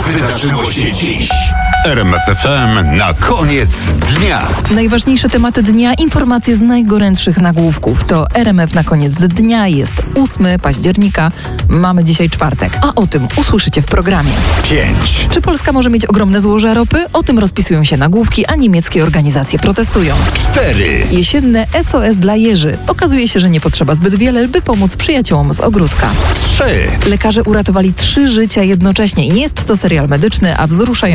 wydarzyło się dziś? RMF FM na koniec dnia. Najważniejsze tematy dnia, informacje z najgorętszych nagłówków. To RMF na koniec dnia. Jest 8 października. Mamy dzisiaj czwartek. A o tym usłyszycie w programie. 5. Czy Polska może mieć ogromne złoża ropy? O tym rozpisują się nagłówki, a niemieckie organizacje protestują. 4. Jesienne SOS dla jeży. Okazuje się, że nie potrzeba zbyt wiele, by pomóc przyjaciołom z ogródka. 3. Lekarze uratowali 3 życia jednocześnie. I nie jest to serial medyczny, a wzruszający